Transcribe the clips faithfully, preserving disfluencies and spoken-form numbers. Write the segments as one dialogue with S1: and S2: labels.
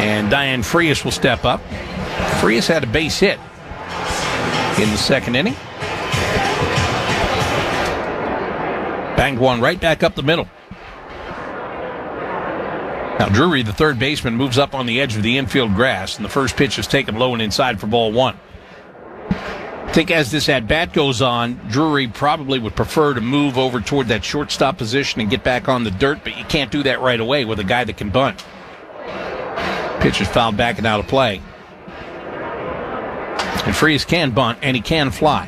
S1: And Diane Frias will step up. Frias had a base hit in the second inning. Banged one right back up the middle. Now Drury, the third baseman, moves up on the edge of the infield grass, and the first pitch is taken low and inside for ball one. I think as this at-bat goes on, Drury probably would prefer to move over toward that shortstop position and get back on the dirt, but you can't do that right away with a guy that can bunt. Pitch is fouled back and out of play. And Frias can bunt, and he can fly.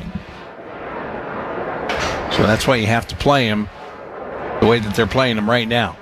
S1: So that's why you have to play him the way that they're playing him right now.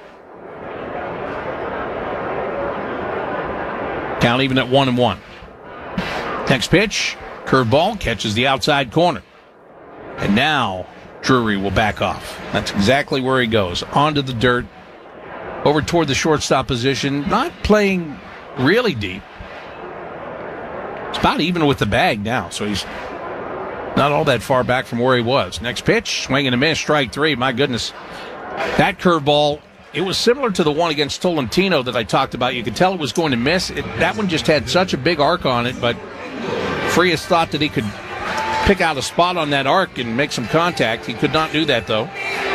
S1: Count even at one and one. Next pitch, curveball, catches the outside corner. And now Drury will back off. That's exactly where he goes. Onto the dirt, over toward the shortstop position, not playing really deep. It's about even with the bag now, so he's not all that far back from where he was. Next pitch, swing and a miss, strike three. My goodness. That curveball, it was similar to the one against Tolentino that I talked about. You could tell it was going to miss. It, that one just had such a big arc on it, but Frias thought that he could pick out a spot on that arc and make some contact. He could not do that, though.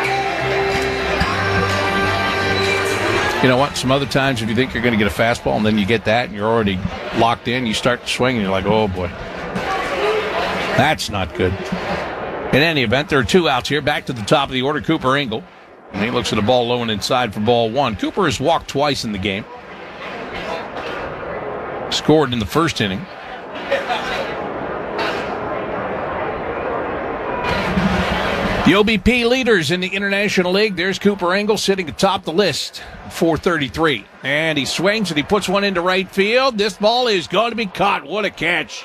S1: You know what? Some other times if you think you're going to get a fastball and then you get that and you're already locked in, you start to swing and you're like, oh, boy. That's not good. In any event, there are two outs here. Back to the top of the order, Cooper Engel. And he looks at a ball low and inside for ball one. Cooper has walked twice in the game. Scored in the first inning. The O B P leaders in the International League. There's Cooper Engel sitting atop the list, four thirty-three. And he swings and he puts one into right field. This ball is going to be caught. What a catch.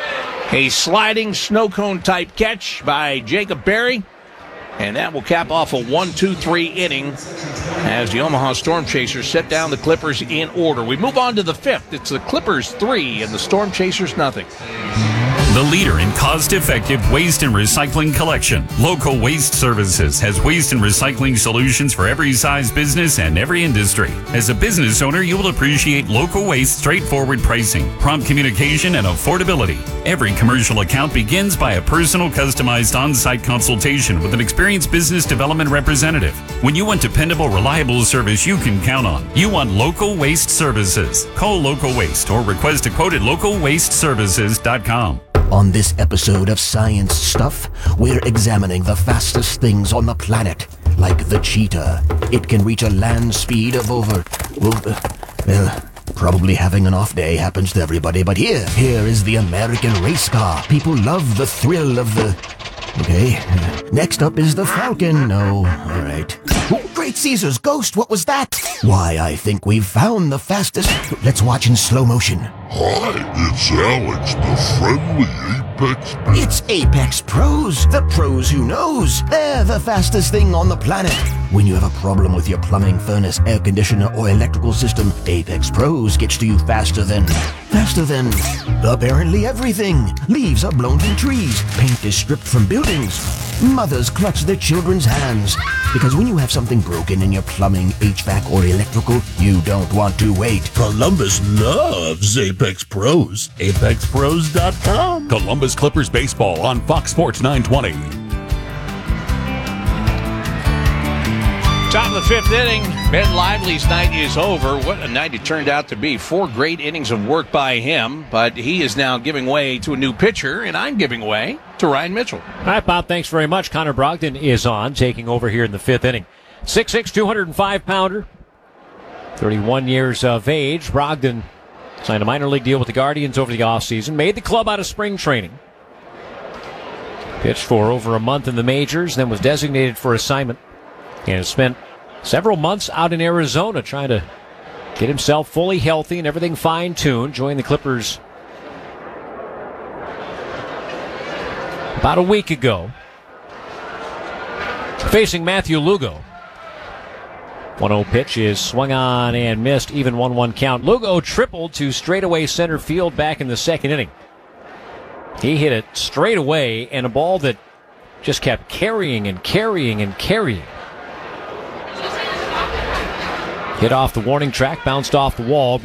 S1: A sliding snow cone type catch by Jacob Berry. And that will cap off a one two three inning as the Omaha Storm Chasers set down the Clippers in order. We move on to the fifth. It's the Clippers three and the Storm Chasers nothing.
S2: The leader in cost-effective waste and recycling collection, Local Waste Services has waste and recycling solutions for every size business and every industry. As a business owner, you will appreciate Local Waste straightforward pricing, prompt communication, and affordability. Every commercial account begins by a personal, customized on-site consultation with an experienced business development representative. When you want dependable, reliable service you can count on, you want Local Waste Services. Call Local Waste or request a quote at local waste services dot com.
S3: On this episode of Science Stuff, we're examining the fastest things on the planet, like the cheetah. It can reach a land speed of over, well, uh, well, probably having an off day happens to everybody, but here, here is the American race car. People love the thrill of the... Okay, next up is the Falcon. No, all right. Oh, Great Caesar's ghost, what was that? Why, I think we've found the fastest... Let's watch in slow motion.
S4: Hi, it's Alex, the friendly Apex Pro.
S3: It's Apex Pros, the pros who knows. They're the fastest thing on the planet. When you have a problem with your plumbing, furnace, air conditioner, or electrical system, Apex Pros gets to you faster than... Faster than... apparently everything. Leaves are blown from trees. Paint is stripped from buildings. Mothers clutch their children's hands. Because when you have something broken in your plumbing, H V A C, or electrical, you don't want to wait.
S4: Columbus loves Apex Pros. apex pros dot com.
S5: Columbus Clippers baseball on Fox Sports nine twenty.
S1: Top of the fifth inning, Ben Lively's night is over. What a night it turned out to be. Four great innings of work by him, but he is now giving way to a new pitcher, and I'm giving way to Ryan Mitchell.
S6: All right, Bob, thanks very much. Connor Brogdon is on, taking over here in the fifth inning. six six, two oh five pounder, thirty-one years of age. Brogdon signed a minor league deal with the Guardians over the offseason, made the club out of spring training. Pitched for over a month in the majors, then was designated for assignment. And has spent several months out in Arizona trying to get himself fully healthy and everything fine-tuned. Joined the Clippers about a week ago. Facing Matthew Lugo. one oh pitch is swung on and missed, even one one count. Lugo tripled to straightaway center field back in the second inning. He hit it straight away, and a ball that just kept carrying and carrying and carrying. Hit off the warning track, bounced off the wall.